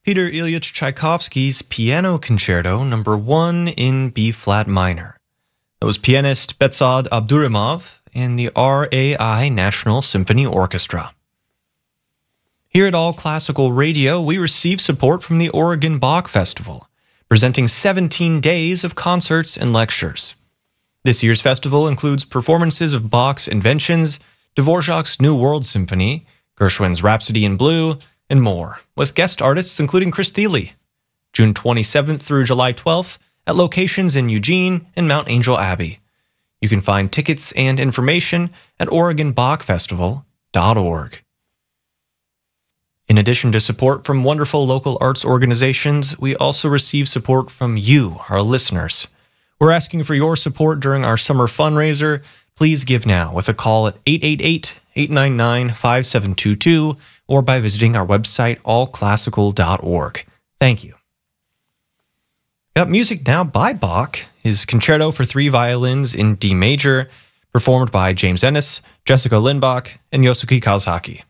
Peter Ilyich Tchaikovsky's Piano Concerto No. 1 in B-flat minor. That was pianist Behzad Abdurrahimov and the RAI National Symphony Orchestra. Here at All Classical Radio, we receive support from the Oregon Bach Festival, presenting 17 days of concerts and lectures. This year's festival includes performances of Bach's Inventions, Dvorak's New World Symphony, Gershwin's Rhapsody in Blue, and more, with guest artists including Chris Thile, June 27th through July 12th at locations in Eugene and Mount Angel Abbey. You can find tickets and information at OregonBachFestival.org. In addition to support from wonderful local arts organizations, we also receive support from you, our listeners. We're asking for your support during our summer fundraiser. Please give now with a call at 888-899-5722 or by visiting our website, allclassical.org. Thank you. Got music now by Bach, his Concerto for 3 violins in D major, performed by James Ennis, Jessica Lindbach, and Yosuke Kawasaki.